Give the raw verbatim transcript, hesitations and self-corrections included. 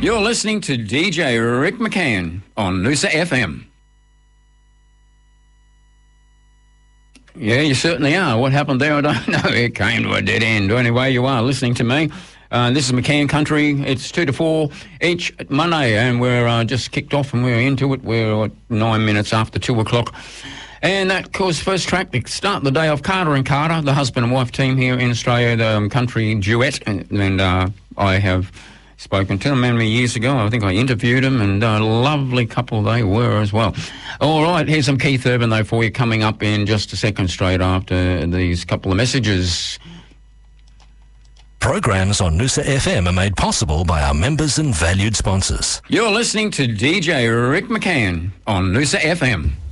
You're listening to D J Rick McCann on Noosa F M. Yeah, you certainly are. What happened there, I don't know. It came to a dead end. Anyway, you are listening to me. Uh, this is McCann Country. It's two to four each Monday, and we're uh, just kicked off and we're into it. We're uh, nine minutes after two o'clock. And that, of course, first track to start the day off, Carter and Carter, the husband and wife team here in Australia, the um, country duet. And, and uh, I have spoken to them many years ago. I think I interviewed them, and a lovely couple they were as well. All right, here's some Keith Urban, though, for you, coming up in just a second straight after these couple of messages. Programs on Noosa F M are made possible by our members and valued sponsors. You're listening to D J Rick McCann on Noosa F M.